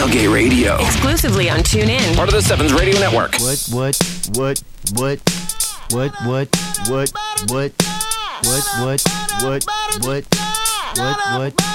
Tailgate Radio. Exclusively on TuneIn. Part of the Sevens Radio Network. What?